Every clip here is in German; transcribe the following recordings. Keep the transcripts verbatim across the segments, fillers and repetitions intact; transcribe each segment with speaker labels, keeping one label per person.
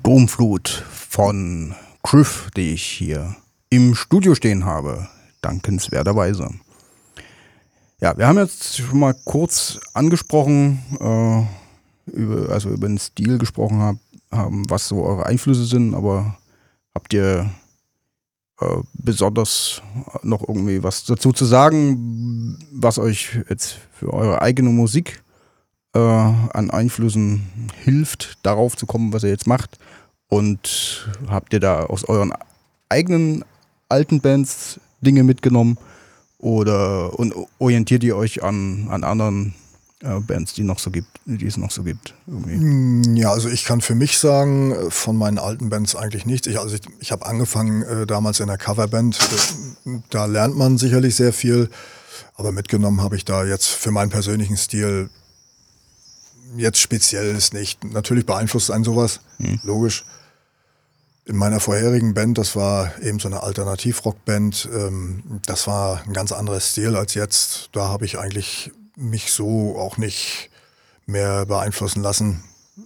Speaker 1: Sturmflut von Griff, die ich hier im Studio stehen habe, dankenswerterweise. Ja, wir haben jetzt schon mal kurz angesprochen, äh, über, also über den Stil gesprochen hab, haben, was so eure Einflüsse sind, aber habt ihr äh, besonders noch irgendwie was dazu zu sagen, was euch jetzt für eure eigene Musik äh, an Einflüssen hilft, darauf zu kommen, was ihr jetzt macht? Und habt ihr da aus euren eigenen alten Bands Dinge mitgenommen? Oder und orientiert ihr euch an, an anderen äh, Bands, die noch so gibt, die es noch so gibt? Irgendwie?
Speaker 2: Ja, also ich kann für mich sagen, von meinen alten Bands eigentlich nichts. Ich, also ich, ich habe angefangen äh, damals in der Coverband. Da lernt man sicherlich sehr viel. Aber mitgenommen habe ich da jetzt für meinen persönlichen Stil jetzt Spezielles nicht. Natürlich beeinflusst einen sowas, hm. logisch. In meiner vorherigen Band, das war eben so eine Alternativrockband, ähm, das war ein ganz anderes Stil als jetzt. Da habe ich eigentlich mich so auch nicht mehr beeinflussen lassen.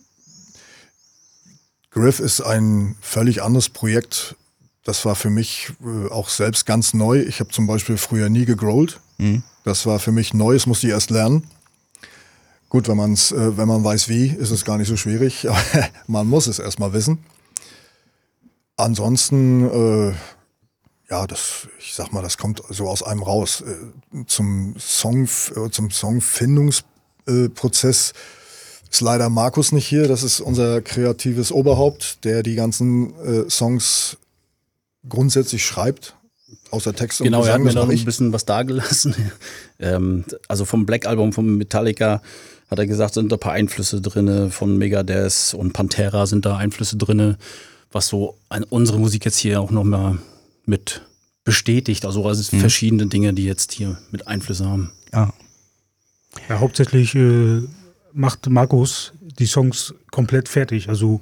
Speaker 2: Griff ist ein völlig anderes Projekt. Das war für mich äh, auch selbst ganz neu. Ich habe zum Beispiel früher nie gegrowlt. Mhm. Das war für mich neu, das musste ich erst lernen. Gut, wenn, man's, äh, wenn man weiß wie, ist es gar nicht so schwierig. Aber man muss es erst mal wissen. Ansonsten, äh, ja, das, ich sag mal, das kommt so aus einem raus. Äh, zum Song, äh, zum Songfindungsprozess äh, ist leider Markus nicht hier. Das ist unser kreatives Oberhaupt, der die ganzen äh, Songs grundsätzlich schreibt, außer Text und
Speaker 3: Genau,
Speaker 2: Gesang.
Speaker 3: er hat mir noch
Speaker 2: ich.
Speaker 3: ein bisschen was dagelassen. ähm, also vom Black Album von Metallica hat er gesagt, sind da ein paar Einflüsse drin, von Megadeth und Pantera sind da Einflüsse drin, was so an unsere Musik jetzt hier auch noch mal mit bestätigt. Also es sind mhm. verschiedene Dinge, die jetzt hier mit Einflüsse haben.
Speaker 1: Ja,
Speaker 4: ja hauptsächlich äh, macht Markus die Songs komplett fertig. Also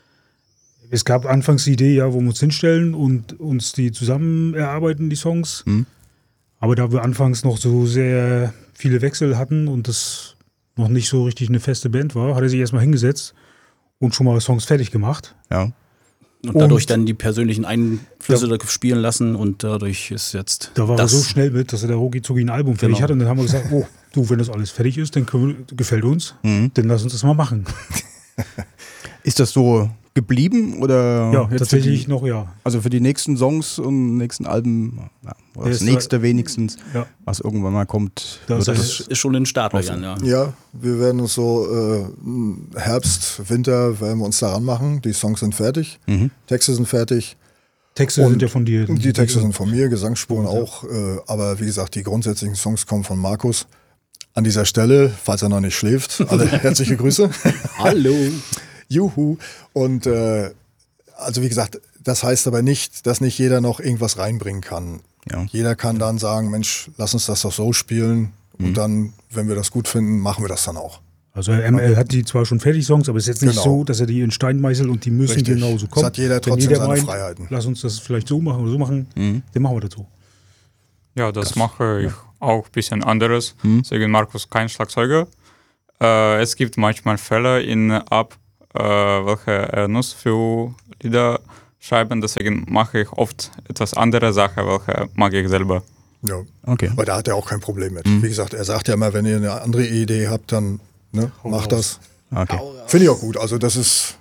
Speaker 4: es gab anfangs die Idee, ja, wo wir uns hinstellen und uns die zusammen erarbeiten, die Songs. Mhm. Aber da wir anfangs noch so sehr viele Wechsel hatten und das noch nicht so richtig eine feste Band war, hat er sich erstmal hingesetzt und schon mal Songs fertig gemacht.
Speaker 1: Ja.
Speaker 3: Und dadurch und dann die persönlichen Einflüsse ja. spielen lassen und dadurch ist jetzt
Speaker 4: Da war
Speaker 3: das
Speaker 4: er so schnell mit, dass er da rucki zucki ein Album fertig genau. hat und dann haben wir gesagt, oh, du, wenn das alles fertig ist, dann können wir, gefällt uns, mhm. dann lass uns das mal machen.
Speaker 1: Ist das so geblieben oder?
Speaker 4: Ja, tatsächlich die, noch, ja.
Speaker 1: Also für die nächsten Songs und nächsten Alben, ja, oder das nächste wenigstens, ja. was irgendwann mal kommt.
Speaker 3: Das, das ist schon in den Startlöchern, ja.
Speaker 2: Ja, wir werden uns so äh, Herbst, Winter, werden wir uns daran machen. Die Songs sind fertig, mhm. Texte sind fertig.
Speaker 4: Texte
Speaker 2: und
Speaker 4: sind ja von dir.
Speaker 2: Die Texte sind von mir, Gesangsspuren auch. Äh, aber wie gesagt, die grundsätzlichen Songs kommen von Markus. An dieser Stelle, falls er noch nicht schläft, alle herzliche Grüße.
Speaker 3: Hallo.
Speaker 2: Juhu. Und äh, also wie gesagt, das heißt aber nicht, dass nicht jeder noch irgendwas reinbringen kann. Ja. Jeder kann dann sagen, Mensch, lass uns das doch so spielen. Mhm. Und dann, wenn wir das gut finden, machen wir das dann auch.
Speaker 4: Also M L hat die zwar schon fertig Songs, aber es ist jetzt nicht
Speaker 2: genau.
Speaker 4: so, dass er die in Stein meißelt und die müssen
Speaker 2: Richtig.
Speaker 4: genauso kommen.
Speaker 2: Es hat jeder trotzdem
Speaker 4: jeder
Speaker 2: seine
Speaker 4: meint,
Speaker 2: Freiheiten.
Speaker 4: Lass uns das vielleicht so machen oder so machen, mhm. dann machen wir das so.
Speaker 5: Ja, das, das mache ich ja. auch ein bisschen anderes. Mhm. Deswegen Markus kein Schlagzeuger. Äh, es gibt manchmal Fälle in Ab, äh, welche er nutzt für Lieder schreiben. Deswegen mache ich oft etwas andere Sachen, welche mag ich selber.
Speaker 2: Ja,
Speaker 1: okay.
Speaker 2: Aber da hat er auch kein Problem mit.
Speaker 1: Mhm.
Speaker 2: Wie gesagt, er sagt ja immer, wenn ihr eine andere Idee habt, dann ne, macht das.
Speaker 1: Okay.
Speaker 2: Finde ich auch gut. Also das ist...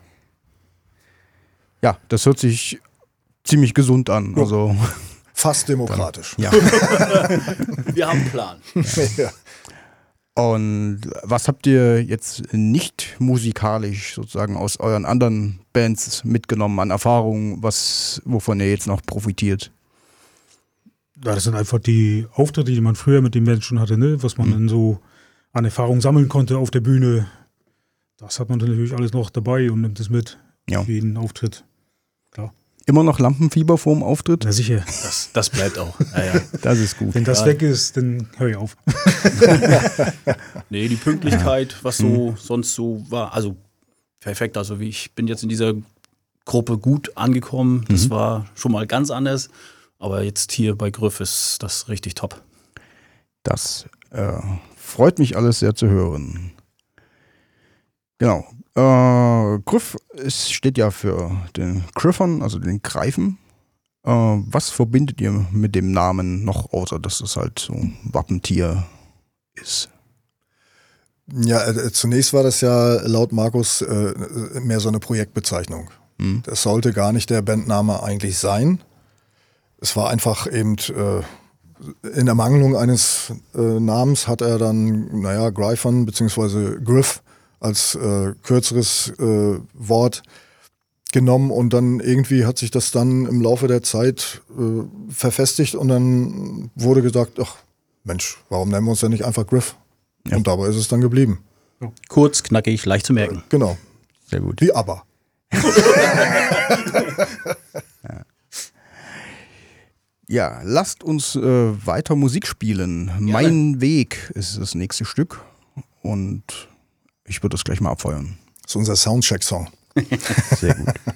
Speaker 1: Ja, das hört sich ziemlich gesund an.
Speaker 2: Ja.
Speaker 1: Also
Speaker 2: fast demokratisch.
Speaker 1: Dann, ja.
Speaker 3: Wir haben einen Plan.
Speaker 2: Ja.
Speaker 1: Und was habt ihr jetzt nicht musikalisch sozusagen aus euren anderen Bands mitgenommen an Erfahrungen, was, wovon ihr jetzt noch profitiert?
Speaker 4: Ja, das sind einfach die Auftritte, die man früher mit den Bands schon hatte, ne? Was man mhm. dann so an Erfahrung sammeln konnte auf der Bühne. Das hat man dann natürlich alles noch dabei und nimmt es mit
Speaker 1: ja.
Speaker 4: für jeden Auftritt. Klar.
Speaker 1: Immer noch Lampenfieber vorm Auftritt?
Speaker 4: Na sicher.
Speaker 3: Das, das bleibt auch. Ja, ja.
Speaker 1: Das ist gut.
Speaker 4: Wenn das
Speaker 3: ja.
Speaker 4: weg ist, dann höre ich auf.
Speaker 3: Nee, die Pünktlichkeit, was so mhm. sonst so war, also perfekt. Also wie ich bin jetzt in dieser Gruppe gut angekommen. Das mhm. war schon mal ganz anders. Aber jetzt hier bei Griff ist das richtig top.
Speaker 1: Das äh, freut mich alles sehr zu hören. Genau. Äh, Griff ist, steht ja für den Griffon, also den Greifen. Äh, was verbindet ihr mit dem Namen noch, außer dass es halt so ein Wappentier ist?
Speaker 2: Ja, äh, zunächst war das ja laut Markus äh, mehr so eine Projektbezeichnung. Hm. Das sollte gar nicht der Bandname eigentlich sein. Es war einfach eben äh, in Ermangelung eines äh, Namens hat er dann, naja, Gryphon bzw. Griff als äh, kürzeres äh, Wort genommen und dann irgendwie hat sich das dann im Laufe der Zeit äh, verfestigt und dann wurde gesagt, ach Mensch, warum nennen wir uns denn nicht einfach Griff? Ja. Und dabei ist es dann geblieben.
Speaker 3: Kurz, knackig, leicht zu merken.
Speaker 2: Äh, genau.
Speaker 1: Sehr gut.
Speaker 2: Wie aber.
Speaker 1: ja. ja, lasst uns äh, weiter Musik spielen. Ja. Mein Weg ist das nächste Stück und ich würde das gleich mal abfeuern.
Speaker 2: Das ist unser Soundcheck-Song.
Speaker 1: Sehr gut.